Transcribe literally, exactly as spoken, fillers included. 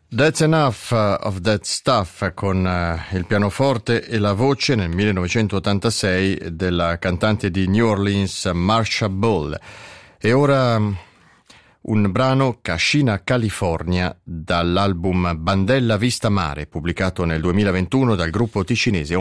That's Enough of That Stuff, con uh, il pianoforte e la voce nel millenovecentottantasei della cantante di New Orleans Marsha Ball. E ora un brano, Cascina California, dall'album Bandella Vista Mare, pubblicato nel duemilaventuno dal gruppo ticinese